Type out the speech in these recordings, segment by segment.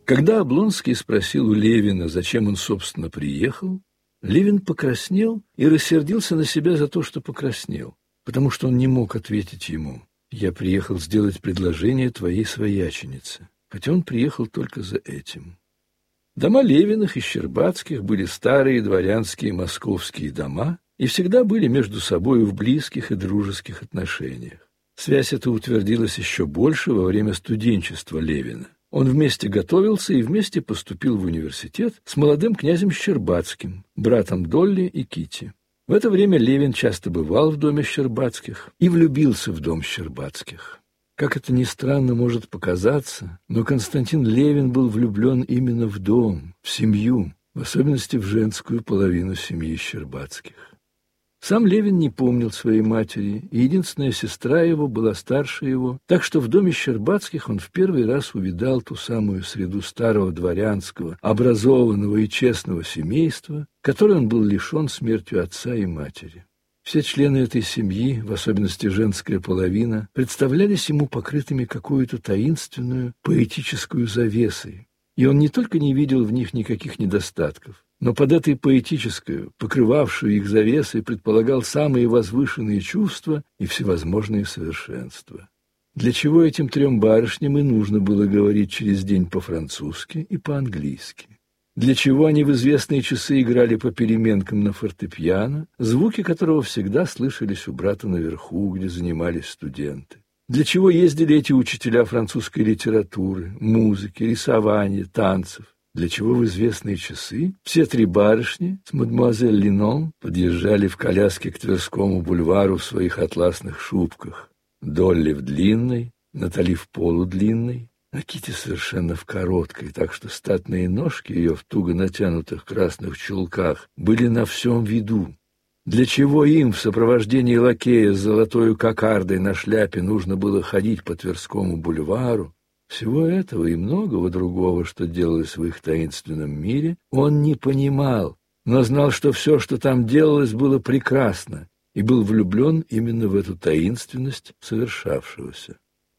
Когда Облонский спросил у Левина, зачем он, собственно, приехал, Левин покраснел и рассердился на себя за то, что покраснел, потому что он не мог ответить ему: «Я приехал сделать предложение твоей свояченице», хотя он приехал только за этим. Дома Левиных и Щербацких были старые дворянские московские дома и всегда были между собой в близких и дружеских отношениях. Связь эта утвердилась еще больше во время студенчества Левина. Он вместе готовился и вместе поступил в университет с молодым князем Щербацким, братом Долли и Кити. В это время Левин часто бывал в доме Щербацких и влюбился в дом Щербацких. Как это ни странно может показаться, но Константин Левин был влюблен именно в дом, в семью, в особенности в женскую половину семьи Щербацких. Сам Левин не помнил своей матери, и единственная сестра его была старше его, так что в доме Щербацких он в первый раз увидал ту самую среду старого дворянского, образованного и честного семейства, которой он был лишен смертью отца и матери. Все члены этой семьи, в особенности женская половина, представлялись ему покрытыми какую-то таинственную поэтическую завесой, и он не только не видел в них никаких недостатков, но под этой поэтической, покрывавшую их завесой, предполагал самые возвышенные чувства и всевозможные совершенства. Для чего этим трем барышням и нужно было говорить через день по-французски и по-английски? Для чего они в известные часы играли по переменкам на фортепиано, звуки которого всегда слышались у брата наверху, где занимались студенты? Для чего ездили эти учителя французской литературы, музыки, рисования, танцев? Для чего в известные часы все три барышни с мадемуазель Лином подъезжали в коляске к Тверскому бульвару в своих атласных шубках? Долли в длинной, Натали в полудлинной, а Кити совершенно в короткой, так что статные ножки ее в туго натянутых красных чулках были на всем виду. Для чего им в сопровождении лакея с золотой кокардой на шляпе нужно было ходить по Тверскому бульвару? Всего этого и многого другого, что делалось в их таинственном мире, он не понимал, но знал, что все, что там делалось, было прекрасно, и был влюблен именно в эту таинственность совершавшегося.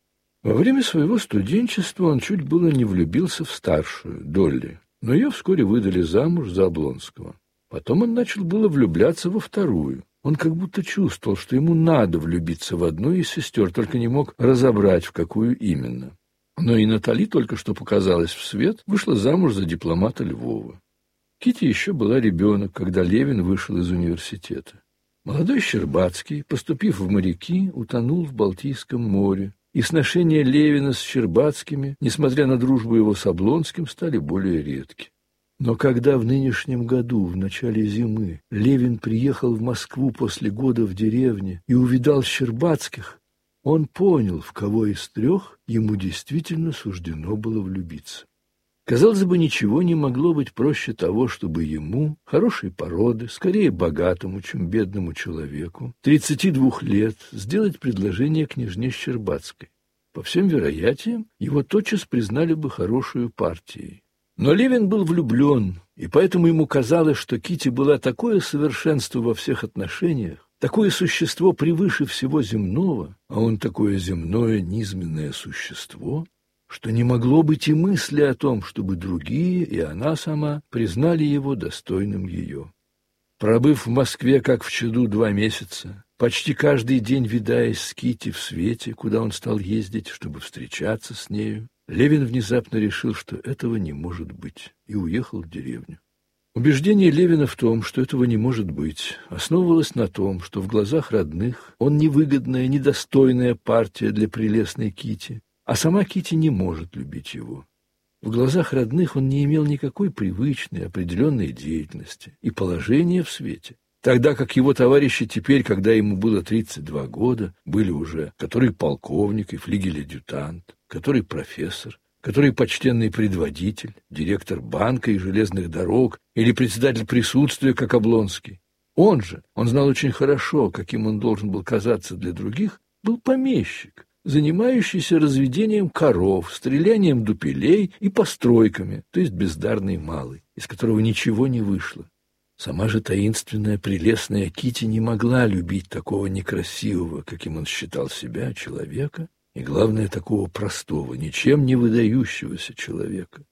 Во время своего студенчества он чуть было не влюбился в старшую, Долли, но ее вскоре выдали замуж за Облонского. Потом он начал было влюбляться во вторую. Он как будто чувствовал, что ему надо влюбиться в одну из сестер, только не мог разобрать, в какую именно. Но и Натали только что показалась в свет, вышла замуж за дипломата Львова. Кити еще была ребенок, когда Левин вышел из университета. Молодой Щербацкий, поступив в моряки, утонул в Балтийском море, и сношения Левина с Щербацкими, несмотря на дружбу его с Облонским, стали более редки. Но когда в нынешнем году, в начале зимы, Левин приехал в Москву после года в деревне и увидал Щербацких, он понял, в кого из трех ему действительно суждено было влюбиться. Казалось бы, ничего не могло быть проще того, чтобы ему, хорошей породы, скорее богатому, чем бедному человеку, 32 лет, сделать предложение княжне Щербацкой. По всем вероятиям, его тотчас признали бы хорошую партией. Но Левин был влюблен, и поэтому ему казалось, что Кити была такое совершенство во всех отношениях, такое существо превыше всего земного, а он такое земное низменное существо, что не могло быть и мысли о том, чтобы другие, и она сама, признали его достойным ее. Пробыв в Москве, как в чаду, 2 месяца, почти каждый день видаясь с Кити в свете, куда он стал ездить, чтобы встречаться с нею, Левин внезапно решил, что этого не может быть, и уехал в деревню. Убеждение Левина в том, что этого не может быть, основывалось на том, что в глазах родных он невыгодная, недостойная партия для прелестной Кити, а сама Кити не может любить его. В глазах родных он не имел никакой привычной, определенной деятельности и положения в свете, тогда как его товарищи теперь, когда ему было 32 года, были уже который полковник и флигель-адъютант, который профессор, который почтенный предводитель, директор банка и железных дорог или председатель присутствия, как Облонский. Он знал очень хорошо, каким он должен был казаться для других, был помещик, занимающийся разведением коров, стрелянием дупелей и постройками, то есть бездарный малый, из которого ничего не вышло. Сама же таинственная, прелестная Кити не могла любить такого некрасивого, каким он считал себя, человека, и, главное, такого простого, ничем не выдающегося человека.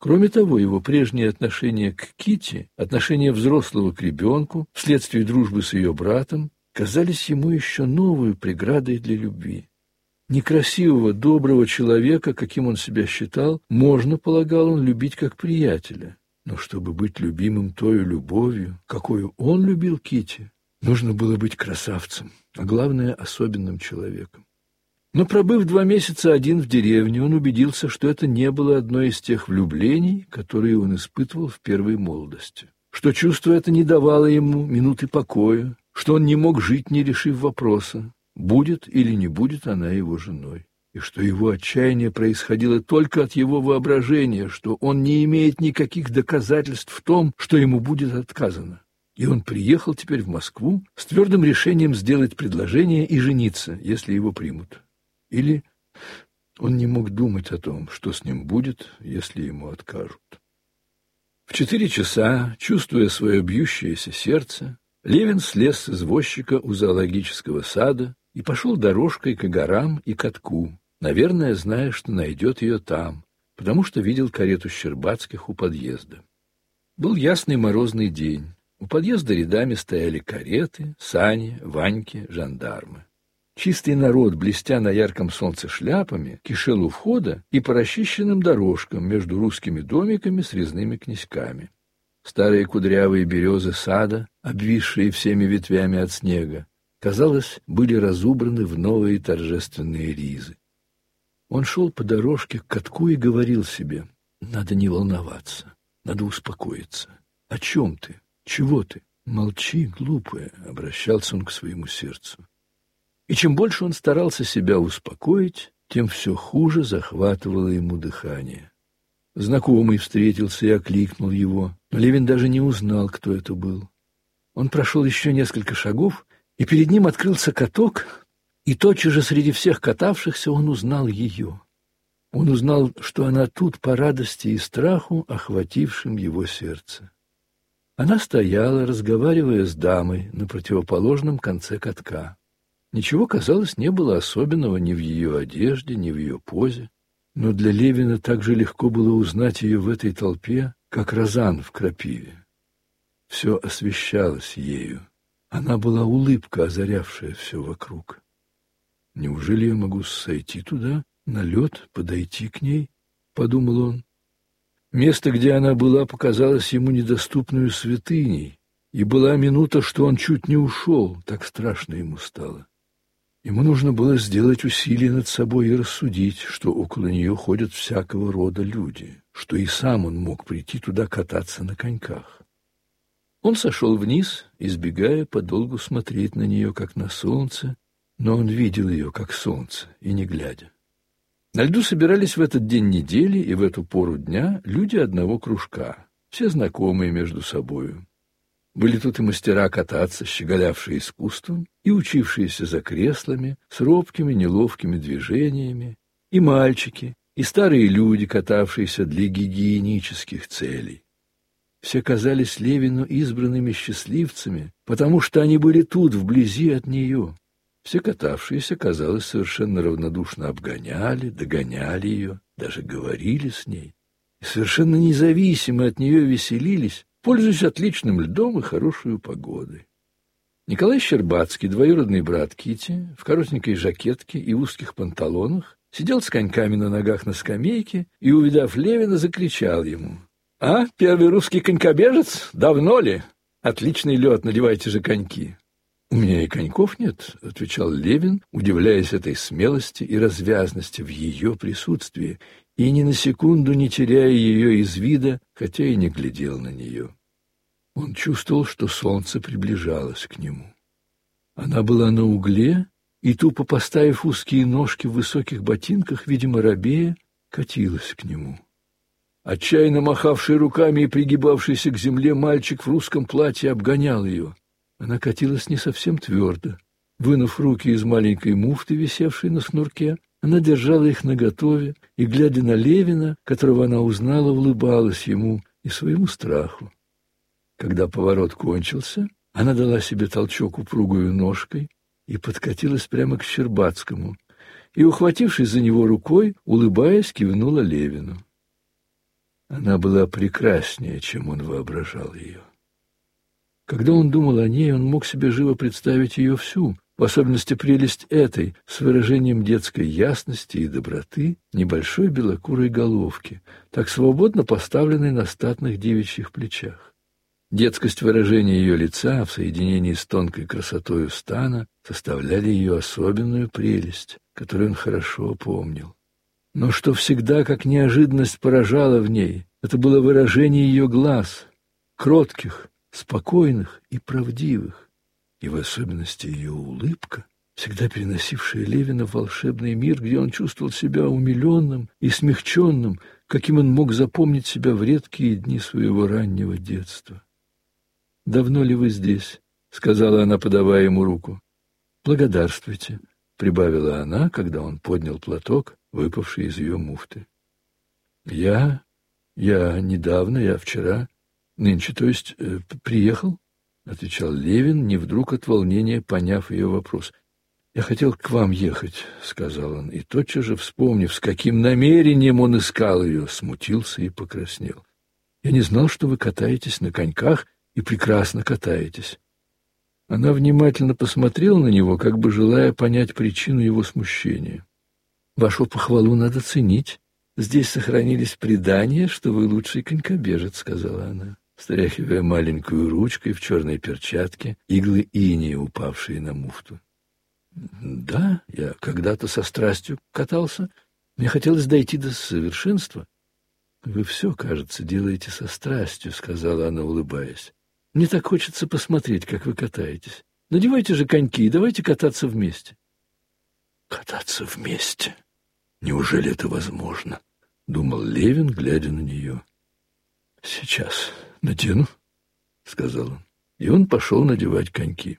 Кроме того, его прежнее отношение к Китти, отношение взрослого к ребенку, вследствие дружбы с ее братом, казались ему еще новой преградой для любви. Некрасивого, доброго человека, каким он себя считал, можно, полагал он, любить как приятеля. Но чтобы быть любимым той любовью, какую он любил Китти, нужно было быть красавцем, а главное, особенным человеком. Но, пробыв 2 месяца один в деревне, он убедился, что это не было одно из тех влюблений, которые он испытывал в первой молодости, что чувство это не давало ему минуты покоя, что он не мог жить, не решив вопроса, будет или не будет она его женой, и что его отчаяние происходило только от его воображения, что он не имеет никаких доказательств в том, что ему будет отказано. И он приехал теперь в Москву с твердым решением сделать предложение и жениться, если его примут. Или он не мог думать о том, что с ним будет, если ему откажут. В 4 часа, чувствуя свое бьющееся сердце, Левин слез с извозчика у зоологического сада и пошел дорожкой к горам и катку, наверное, зная, что найдет ее там, потому что видел карету Щербацких у подъезда. Был ясный морозный день. У подъезда рядами стояли кареты, сани, ваньки, жандармы. Чистый народ, блестя на ярком солнце шляпами, кишел у входа и по расчищенным дорожкам между русскими домиками с резными князьками. Старые кудрявые березы сада, обвисшие всеми ветвями от снега, казалось, были разубраны в новые торжественные ризы. Он шел по дорожке к катку и говорил себе: «Надо не волноваться, надо успокоиться. О чем ты? Чего ты? Молчи, глупая», — обращался он к своему сердцу. И чем больше он старался себя успокоить, тем все хуже захватывало ему дыхание. Знакомый встретился и окликнул его, но Левин даже не узнал, кто это был. Он прошел еще несколько шагов, и перед ним открылся каток, и тотчас же среди всех катавшихся он узнал ее. Он узнал, что она тут по радости и страху, охватившим его сердце. Она стояла, разговаривая с дамой на противоположном конце катка. Ничего, казалось, не было особенного ни в ее одежде, ни в ее позе, но для Левина так же легко было узнать ее в этой толпе, как розан в крапиве. Все освещалось ею. Она была улыбка, озарявшая все вокруг. «Неужели я могу сойти туда, на лед, подойти к ней?» — подумал он. Место, где она была, показалось ему недоступную святыней, и была минута, что он чуть не ушел, так страшно ему стало. Ему нужно было сделать усилие над собой и рассудить, что около нее ходят всякого рода люди, что и сам он мог прийти туда кататься на коньках. Он сошел вниз, избегая подолгу смотреть на нее, как на солнце, но он видел ее, как солнце, и не глядя. На льду собирались в этот день недели и в эту пору дня люди одного кружка, все знакомые между собою. Были тут и мастера кататься, щеголявшие искусством, и учившиеся за креслами, с робкими неловкими движениями, и мальчики, и старые люди, катавшиеся для гигиенических целей. Все казались Левину избранными счастливцами, потому что они были тут, вблизи от нее. Все катавшиеся, казалось, совершенно равнодушно обгоняли, догоняли ее, даже говорили с ней, и совершенно независимо от нее веселились, пользуясь отличным льдом и хорошей погодой. Николай Щербацкий, двоюродный брат Кити, в коротенькой жакетке и узких панталонах, сидел с коньками на ногах на скамейке и, увидав Левина, закричал ему: «А, первый русский конькобежец? Давно ли? Отличный лед, надевайте же коньки». «У меня и коньков нет», — отвечал Левин, удивляясь этой смелости и развязности в ее присутствии, и ни на секунду не теряя ее из вида, хотя и не глядел на нее. Он чувствовал, что солнце приближалось к нему. Она была на угле, и, тупо поставив узкие ножки в высоких ботинках, видимо, робея, катилась к нему. Отчаянно махавший руками и пригибавшийся к земле мальчик в русском платье обгонял ее. Она катилась не совсем твердо. Вынув руки из маленькой муфты, висевшей на шнурке, она держала их наготове и, глядя на Левина, которого она узнала, улыбалась ему и своему страху. Когда поворот кончился, она дала себе толчок упругую ножкой и подкатилась прямо к Щербацкому, и, ухватившись за него рукой, улыбаясь, кивнула Левину. Она была прекраснее, чем он воображал ее. Когда он думал о ней, он мог себе живо представить ее всю, в особенности прелесть этой, с выражением детской ясности и доброты, небольшой белокурой головки, так свободно поставленной на статных девичьих плечах. Детскость выражения ее лица в соединении с тонкой красотою стана составляли ее особенную прелесть, которую он хорошо помнил. Но что всегда как неожиданность поражало в ней, это было выражение ее глаз, кротких, спокойных и правдивых, и в особенности ее улыбка, всегда переносившая Левина в волшебный мир, где он чувствовал себя умиленным и смягченным, каким он мог запомнить себя в редкие дни своего раннего детства. «Давно ли вы здесь?» — сказала она, подавая ему руку. «Благодарствуйте», — прибавила она, когда он поднял платок, выпавший из ее муфты. Я недавно, я вчера, нынче, то есть, приехал», — отвечал Левин, не вдруг от волнения поняв ее вопрос. «Я хотел к вам ехать», — сказал он, и тотчас же, вспомнив, с каким намерением он искал ее, смутился и покраснел. «Я не знал, что вы катаетесь на коньках и прекрасно катаетесь». Она внимательно посмотрела на него, как бы желая понять причину его смущения. «Вашу похвалу надо ценить. Здесь сохранились предания, что вы лучший конькобежец», — сказала она, стряхивая маленькую ручкой в черной перчатке иглы инея, упавшие на муфту. «Да, я когда-то со страстью катался. Мне хотелось дойти до совершенства». «Вы все, кажется, делаете со страстью», — сказала она, улыбаясь. «Мне так хочется посмотреть, как вы катаетесь. Надевайте же коньки и давайте кататься вместе». «Кататься вместе? Неужели это возможно?» — думал Левин, глядя на нее. «Сейчас надену», — сказал он, и он пошел надевать коньки.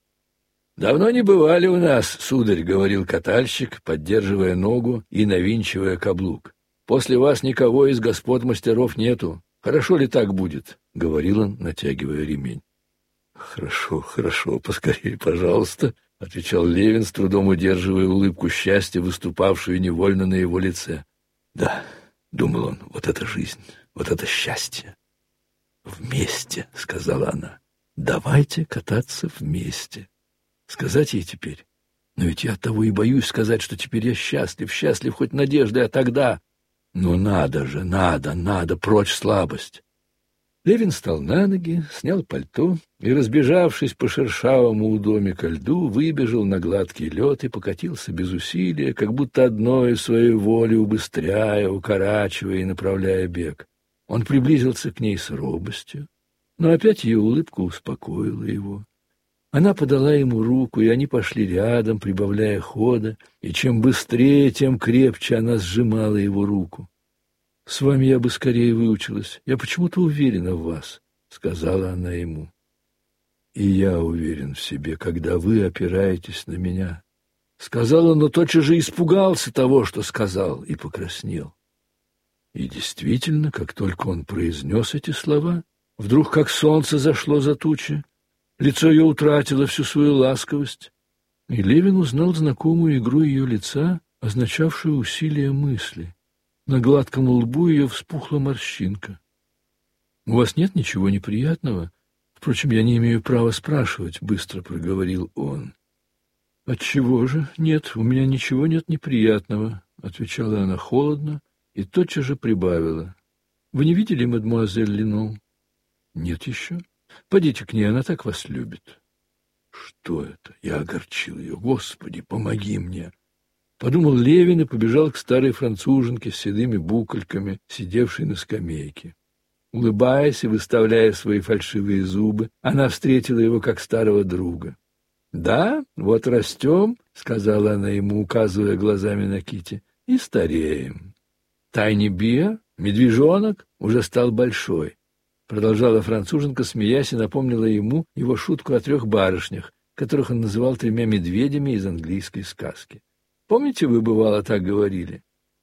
«Давно не бывали у нас, сударь», — говорил катальщик, поддерживая ногу и навинчивая каблук. «После вас никого из господ мастеров нету. Хорошо ли так будет?» — говорил он, натягивая ремень. «Хорошо, хорошо, поскорее, пожалуйста», — отвечал Левин, с трудом удерживая улыбку счастья, выступавшую невольно на его лице. «Да», — думал он, — «вот это жизнь, вот это счастье». «Вместе», — сказала она, — «давайте кататься вместе». Сказать ей теперь? Но ведь я оттого и боюсь сказать, что теперь я счастлив хоть надеждой, а тогда... Но надо же, надо, прочь слабость. Левин встал на ноги, снял пальто и, разбежавшись по шершавому у домика льду, выбежал на гладкий лед и покатился без усилия, как будто одной своей воли убыстряя, укорачивая и направляя бег. Он приблизился к ней с робостью, но опять ее улыбка успокоила его. Она подала ему руку, и они пошли рядом, прибавляя хода, и чем быстрее, тем крепче она сжимала его руку. «С вами я бы скорее выучилась. Я почему-то уверена в вас», — сказала она ему. «И я уверен в себе, когда вы опираетесь на меня», — сказал он, но тотчас же испугался того, что сказал, и покраснел. И действительно, как только он произнес эти слова, вдруг, как солнце зашло за тучи, лицо ее утратило всю свою ласковость, и Левин узнал знакомую игру ее лица, означавшую усилие мысли. На гладком лбу ее вспухла морщинка. «У вас нет ничего неприятного? Впрочем, я не имею права спрашивать», — быстро проговорил он. «Отчего же? Нет, у меня ничего нет неприятного», — отвечала она холодно и тотчас же прибавила. «Вы не видели мадемуазель Лино?» «Нет еще. Подите к ней, она так вас любит». «Что это? Я огорчил ее. Господи, помоги мне!» Подумал Левин и побежал к старой француженке с седыми букольками, сидевшей на скамейке. Улыбаясь и выставляя свои фальшивые зубы, она встретила его как старого друга. «Да, вот растем», — сказала она ему, указывая глазами на Кити, — «и стареем. Тайни Биа, медвежонок, уже стал большой», — продолжала француженка, смеясь, и напомнила ему его шутку о 3 барышнях, которых он называл 3 медведями из английской сказки. «Помните, вы, бывало, так говорили?»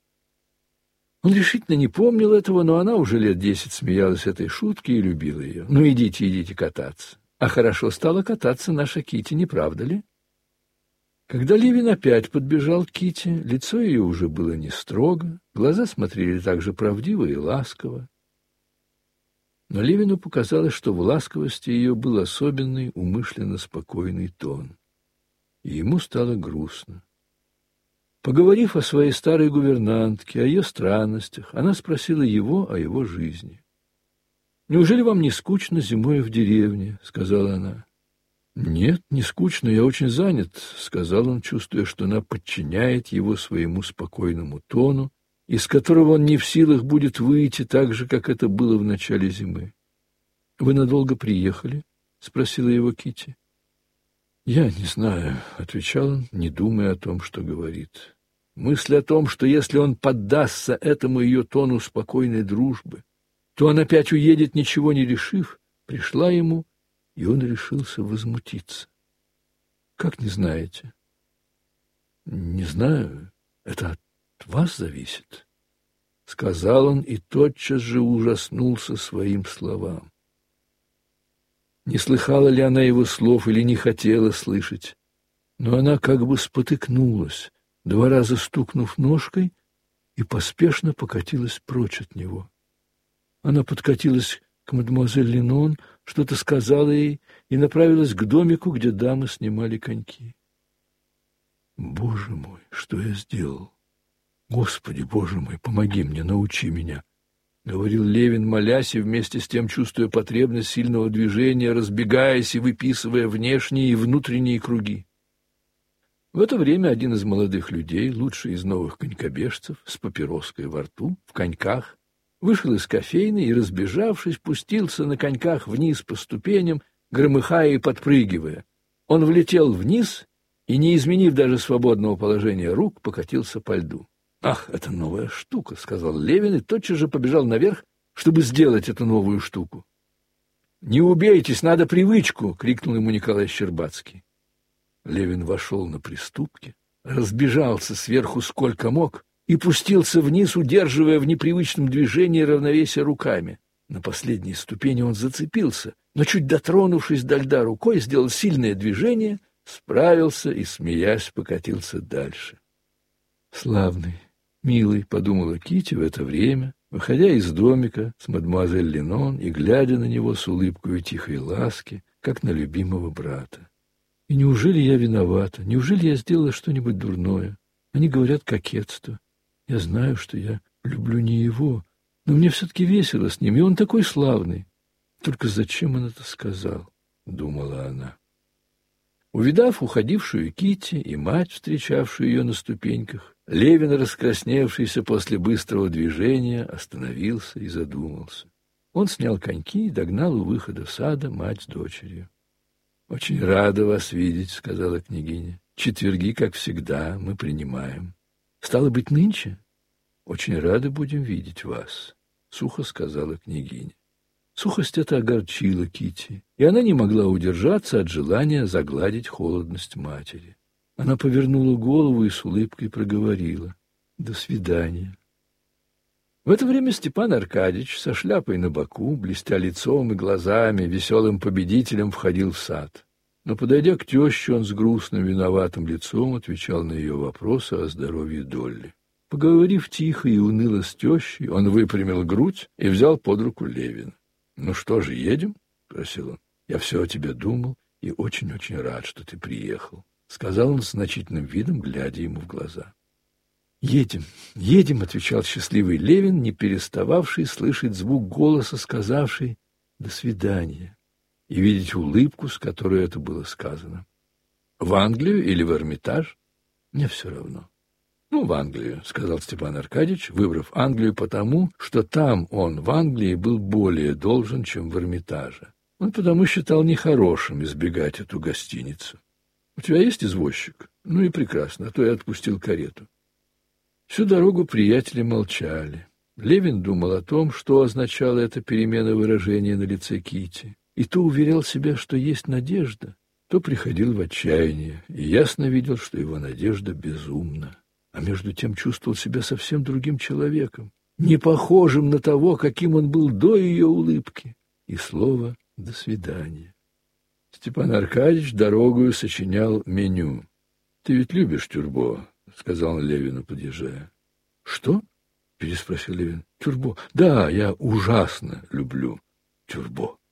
Он решительно не помнил этого, но она уже лет 10 смеялась этой шутке и любила ее. «Ну, идите кататься». А хорошо стала кататься наша Кити, не правда ли? Когда Левин опять подбежал к Кити, лицо ее уже было не строго, глаза смотрели так же правдиво и ласково. Но Левину показалось, что в ласковости ее был особенный, умышленно спокойный тон. И ему стало грустно. Поговорив о своей старой гувернантке, о ее странностях, она спросила его о его жизни. «Неужели вам не скучно зимой в деревне?» — сказала она. «Нет, не скучно, я очень занят», — сказал он, чувствуя, что она подчиняет его своему спокойному тону, из которого он не в силах будет выйти так же, как это было в начале зимы. «Вы надолго приехали?» — спросила его Китти. «Я не знаю», — отвечал он, не думая о том, что говорит. Мысль о том, что если он поддастся этому ее тону спокойной дружбы, то он опять уедет, ничего не решив, пришла ему, и он решился возмутиться. «Как не знаете?» «Не знаю, это от вас зависит», — сказал он и тотчас же ужаснулся своим словам. Не слыхала ли она его слов или не хотела слышать, но она как бы спотыкнулась, 2 раза стукнув ножкой, и поспешно покатилась прочь от него. Она подкатилась к мадемуазель Линон, что-то сказала ей и направилась к домику, где дамы снимали коньки. «Боже мой, что я сделал? Господи, Боже мой, помоги мне, научи меня!» — говорил Левин, молясь и вместе с тем чувствуя потребность сильного движения, разбегаясь и выписывая внешние и внутренние круги. В это время один из молодых людей, лучший из новых конькобежцев, с папироской во рту, в коньках, вышел из кофейной и, разбежавшись, пустился на коньках вниз по ступеням, громыхая и подпрыгивая. Он влетел вниз и, не изменив даже свободного положения рук, покатился по льду. «Ах, это новая штука», — сказал Левин и тотчас же побежал наверх, чтобы сделать эту новую штуку. «Не убейтесь, надо привычку!» — крикнул ему Николай Щербацкий. Левин вошел на приступки, разбежался сверху сколько мог и пустился вниз, удерживая в непривычном движении равновесие руками. На последней ступени он зацепился, но, чуть дотронувшись до льда рукой, сделал сильное движение, справился и, смеясь, покатился дальше. «Славный, милый», — подумала Китти в это время, выходя из домика с мадемуазель Линон и глядя на него с улыбкой тихой ласки, как на любимого брата. «И неужели я виновата? Неужели я сделала что-нибудь дурное? Они говорят кокетство. Я знаю, что я люблю не его, но мне все-таки весело с ним, и он такой славный. Только зачем он это сказал?» — думала она. Увидав уходившую Китти и мать, встречавшую ее на ступеньках, Левин, раскрасневшийся после быстрого движения, остановился и задумался. Он снял коньки и догнал у выхода сада мать с дочерью. «Очень рада вас видеть», — сказала княгиня. «Четверги, как всегда, мы принимаем. Стало быть, нынче? Очень рады будем видеть вас», — сухо сказала княгиня. Сухость эта огорчила Китти, и она не могла удержаться от желания загладить холодность матери. Она повернула голову и с улыбкой проговорила: «До свидания». В это время Степан Аркадьич со шляпой на боку, блестя лицом и глазами, веселым победителем входил в сад. Но, подойдя к теще, он с грустным, виноватым лицом отвечал на ее вопросы о здоровье Долли. Поговорив тихо и уныло с тещей, он выпрямил грудь и взял под руку Левина. «Ну что же, едем?» — спросил он. «Я все о тебе думал и очень-очень рад, что ты приехал», — сказал он с значительным видом, глядя ему в глаза. «Едем, едем», — отвечал счастливый Левин, не перестававший слышать звук голоса, сказавший «до свидания», и видеть улыбку, с которой это было сказано. «В Англию или в Эрмитаж? Мне все равно». «Ну, в Англию», — сказал Степан Аркадьич, выбрав Англию потому, что там он, в Англии, был более должен, чем в Эрмитаже. Он потому считал нехорошим избегать эту гостиницу. «У тебя есть извозчик? Ну и прекрасно, а то я отпустил карету». Всю дорогу приятели молчали. Левин думал о том, что означала эта перемена выражения на лице Кити, и то уверял себя, что есть надежда, то приходил в отчаяние и ясно видел, что его надежда безумна, а между тем чувствовал себя совсем другим человеком, не похожим на того, каким он был до ее улыбки, и слово «до свидания». Степан Аркадьич дорогою сочинял меню. «Ты ведь любишь тюрбо?» — сказал он Левину, подъезжая. «Что?» — переспросил Левин. «Тюрбо? Да, я ужасно люблю Тюрбо.